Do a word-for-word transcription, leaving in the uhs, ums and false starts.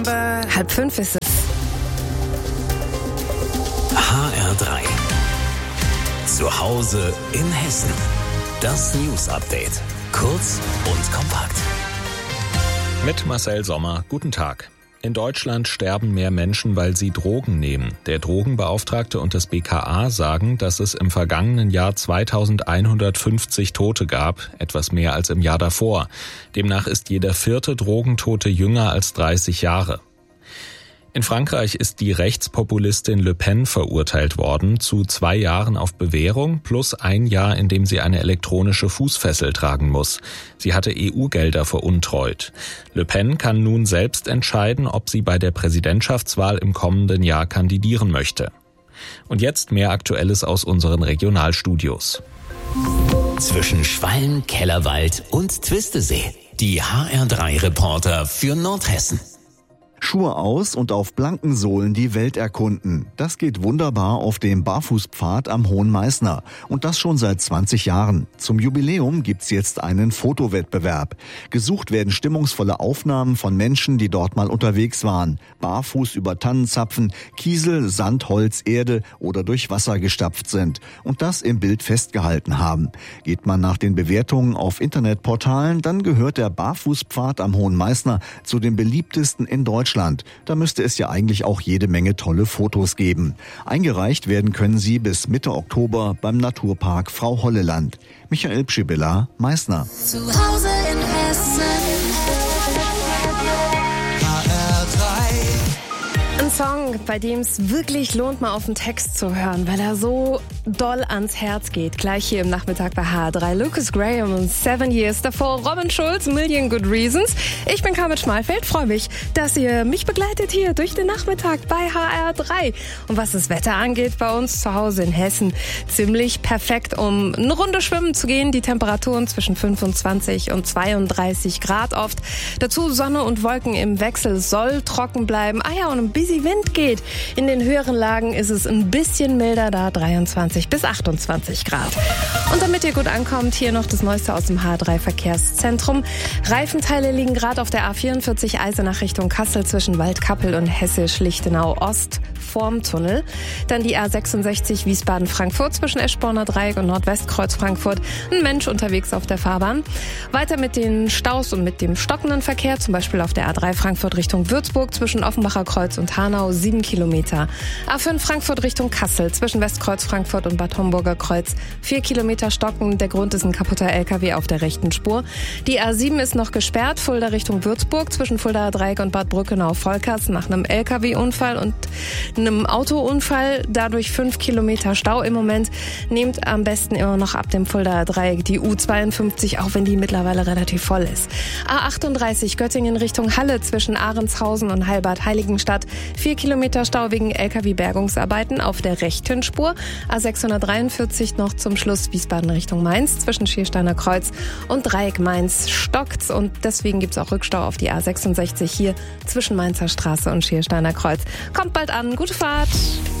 Halb fünf ist es. H R drei. Zu Hause in Hessen. Das News Update. Kurz und kompakt. Mit Marcel Sommer. Guten Tag. In Deutschland sterben mehr Menschen, weil sie Drogen nehmen. Der Drogenbeauftragte und das B K A sagen, dass es im vergangenen Jahr zweitausendeinhundertfünfzig Tote gab, etwas mehr als im Jahr davor. Demnach ist jeder vierte Drogentote jünger als dreißig Jahre. In Frankreich ist die Rechtspopulistin Le Pen verurteilt worden zu zwei Jahren auf Bewährung plus ein Jahr, in dem sie eine elektronische Fußfessel tragen muss. Sie hatte E U-Gelder veruntreut. Le Pen kann nun selbst entscheiden, ob sie bei der Präsidentschaftswahl im kommenden Jahr kandidieren möchte. Und jetzt mehr Aktuelles aus unseren Regionalstudios. Zwischen Schwalm, Kellerwald und Twistesee. Die H R drei Reporter für Nordhessen. Schuhe aus und auf blanken Sohlen die Welt erkunden. Das geht wunderbar auf dem Barfußpfad am Hohen Meißner. Und das schon seit zwanzig Jahren. Zum Jubiläum gibt's jetzt einen Fotowettbewerb. Gesucht werden stimmungsvolle Aufnahmen von Menschen, die dort mal unterwegs waren. Barfuß über Tannenzapfen, Kiesel, Sand, Holz, Erde oder durch Wasser gestapft sind. Und das im Bild festgehalten haben. Geht man nach den Bewertungen auf Internetportalen, dann gehört der Barfußpfad am Hohen Meißner zu den beliebtesten in Deutschland. Da müsste es ja eigentlich auch jede Menge tolle Fotos geben. Eingereicht werden können sie bis Mitte Oktober beim Naturpark Frau Holleland. Michael Pschibilla, Meißner. Zu Hause in Hessen. Ein Song, bei dem es wirklich lohnt, mal auf den Text zu hören, weil er so doll ans Herz geht. Gleich hier im Nachmittag bei H R drei. Lucas Graham und Seven Years. Davor Robin Schulz, Million Good Reasons. Ich bin Carmen Schmalfeld, freue mich, dass ihr mich begleitet hier durch den Nachmittag bei H R drei. Und was das Wetter angeht, bei uns zu Hause in Hessen, ziemlich perfekt, um eine Runde schwimmen zu gehen. Die Temperaturen zwischen fünfundzwanzig und zweiunddreißig Grad oft. Dazu Sonne und Wolken im Wechsel, soll trocken bleiben. Ah ja, und ein bisschen Wind geht. In den höheren Lagen ist es ein bisschen milder, da dreiundzwanzig bis achtundzwanzig Grad. Und damit ihr gut ankommt, hier noch das Neueste aus dem H R drei Verkehrszentrum. Reifenteile liegen gerade auf der A vierundvierzig Eisenach Richtung Kassel zwischen Waldkappel und Hessisch-Lichtenau Ost vorm Tunnel. Dann die A sechsundsechzig Wiesbaden-Frankfurt zwischen Eschborner Dreieck und Nordwestkreuz Frankfurt. Ein Mensch unterwegs auf der Fahrbahn. Weiter mit den Staus und mit dem stockenden Verkehr, zum Beispiel auf der A drei Frankfurt Richtung Würzburg zwischen Offenbacher Kreuz und Hanau, sieben Kilometer. A fünf Frankfurt Richtung Kassel zwischen Westkreuz Frankfurt und Bad Homburger Kreuz, vier Kilometer stocken. Der Grund ist ein kaputter L K W auf der rechten Spur. Die A sieben ist noch gesperrt, Fulda Richtung Würzburg zwischen Fuldaer Dreieck und Bad Brückenau-Volkers nach einem L K W-Unfall und einem Autounfall. Dadurch fünf Kilometer Stau im Moment. Nehmt am besten immer noch ab dem Fuldaer Dreieck die U zweiundfünfzig, auch wenn die mittlerweile relativ voll ist. A achtunddreißig Göttingen Richtung Halle zwischen Ahrendshausen und Heilbad Heiligenstadt. Vier Kilometer Stau wegen L K W-Bergungsarbeiten auf der rechten Spur. A sechshundertdreiundvierzig noch zum Schluss Wiesbaden Richtung Mainz zwischen Schiersteiner Kreuz und Dreieck Mainz stockt's und deswegen gibt's auch Rückstau auf die A sechsundsechzig hier zwischen Mainzer Straße und Schiersteiner Kreuz. Kommt bald an, gute Fahrt!